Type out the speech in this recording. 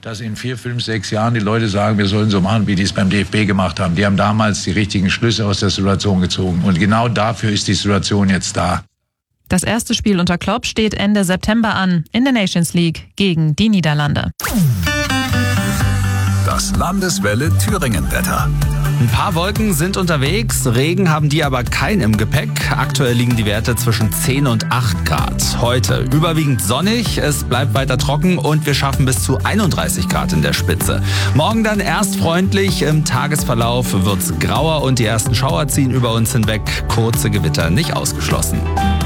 dass in 4, 5, 6 Jahren die Leute sagen, wir sollen so machen, wie die es beim DFB gemacht haben. Die haben damals die richtigen Schlüsse aus der Situation gezogen. Und genau dafür ist die Situation jetzt da. Das erste Spiel unter Klopp steht Ende September an, in der Nations League gegen die Niederlande. Das Landeswelle Thüringen-Wetter. Ein paar Wolken sind unterwegs, Regen haben die aber kein im Gepäck. Aktuell liegen die Werte zwischen 10 und 8 Grad. Heute überwiegend sonnig, es bleibt weiter trocken und wir schaffen bis zu 31 Grad in der Spitze. Morgen dann erst freundlich, im Tagesverlauf wird's grauer und die ersten Schauer ziehen über uns hinweg. Kurze Gewitter nicht ausgeschlossen.